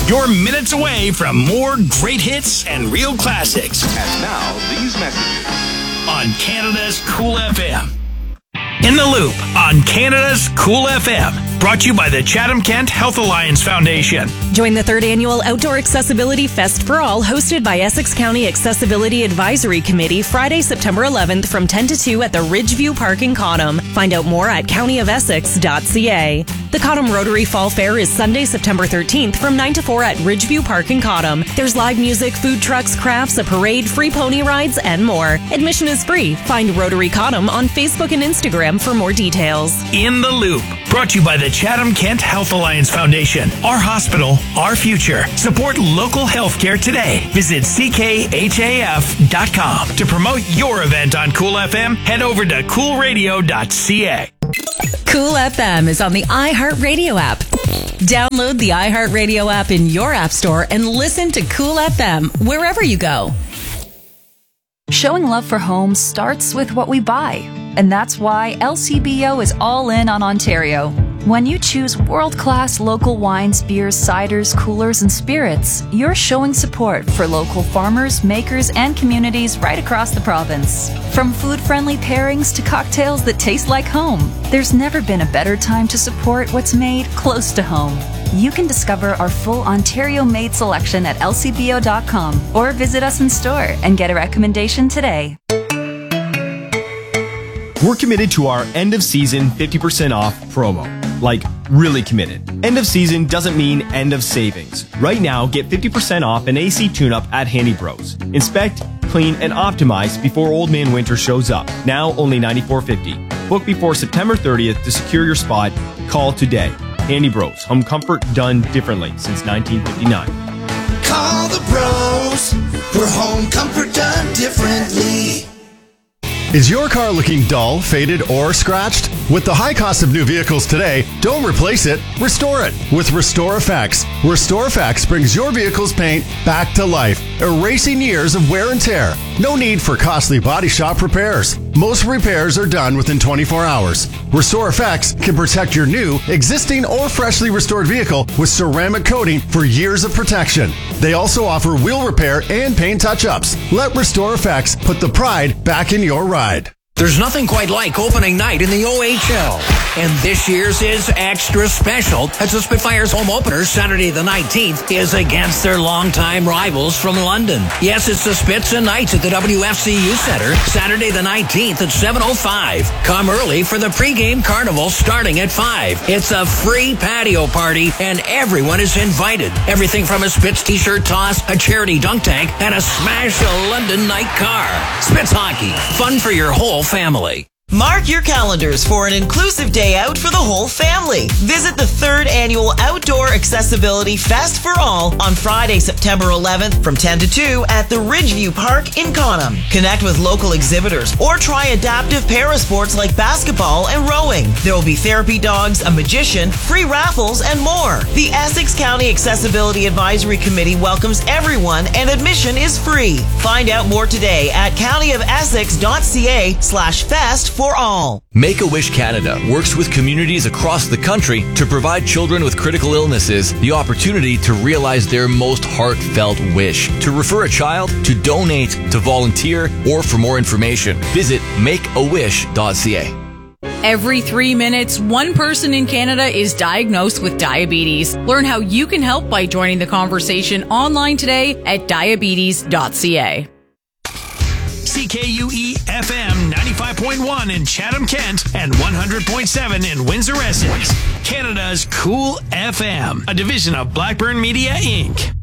You're minutes away from more great hits and real classics. And now, these messages. On Canada's Cool FM. In the Loop on Canada's Cool FM. Brought to you by the Chatham-Kent Health Alliance Foundation. Join the 3rd Annual Outdoor Accessibility Fest for All, hosted by Essex County Accessibility Advisory Committee, Friday, September 11th from 10 to 2 at the Ridgeview Park in Cottam. Find out more at countyofessex.ca. The Cottam Rotary Fall Fair is Sunday, September 13th from 9 to 4 at Ridgeview Park in Cottam. There's live music, food trucks, crafts, a parade, free pony rides, and more. Admission is free. Find Rotary Cottam on Facebook and Instagram for more details. In the Loop. Brought to you by the Chatham-Kent Health Alliance Foundation. Our hospital, our future. Support local healthcare today. Visit ckhaf.com. To promote your event on Cool FM, head over to coolradio.ca. Cool FM is on the iHeartRadio app. Download the iHeartRadio app in your app store and listen to Cool FM wherever you go. Showing love for homes starts with what we buy. And that's why LCBO is all in on Ontario. When you choose world-class local wines, beers, ciders, coolers, and spirits, you're showing support for local farmers, makers, and communities right across the province. From food-friendly pairings to cocktails that taste like home, there's never been a better time to support what's made close to home. You can discover our full Ontario-made selection at lcbo.com or visit us in store and get a recommendation today. We're committed to our end of season 50% off promo. Like, really committed. End of season doesn't mean end of savings. Right now, get 50% off an AC tune-up at Handy Bros. Inspect, clean, and optimize before Old Man Winter shows up. Now only $94.50. Book before September 30th to secure your spot. Call today. Handy Bros. Home comfort done differently since 1959. Call the bros for home comfort done differently. Is your car looking dull, faded, or scratched? With the high cost of new vehicles today, don't replace it, restore it with Restore Effects. Restore Effects brings your vehicle's paint back to life, erasing years of wear and tear. No need for costly body shop repairs. Most repairs are done within 24 hours. Restore Effects can protect your new, existing, or freshly restored vehicle with ceramic coating for years of protection. They also offer wheel repair and paint touch-ups. Let Restore Effects put the pride back in your ride. There's nothing quite like opening night in the OHL. And this year's is extra special as the Spitfires home opener Saturday the 19th is against their longtime rivals from London. Yes, it's the Spits and Knights at the WFCU Center Saturday the 19th at 7:05. Come early for the pregame carnival starting at 5. It's a free patio party and everyone is invited. Everything from a Spits t-shirt toss, a charity dunk tank, and a smash a London night car. Spits hockey, fun for your whole family. Mark your calendars for an inclusive day out for the whole family. Visit the 3rd Annual Outdoor Accessibility Fest for All on Friday, September 11th from 10 to 2 at the Ridgeview Park in Cottam. Connect with local exhibitors or try adaptive parasports like basketball and rowing. There will be therapy dogs, a magician, free raffles, and more. The Essex County Accessibility Advisory Committee welcomes everyone and admission is free. Find out more today at countyofessex.ca/fest for all. Make-A-Wish Canada works with communities across the country to provide children with critical illnesses the opportunity to realize their most heartfelt wish. To refer a child, to donate, to volunteer, or for more information, visit makeawish.ca. Every 3 minutes, one person in Canada is diagnosed with diabetes. Learn how you can help by joining the conversation online today at diabetes.ca. CKUE FM 95.1 in Chatham-Kent and 100.7 in Windsor, Essex. Canada's Cool FM, a division of Blackburn Media, Inc.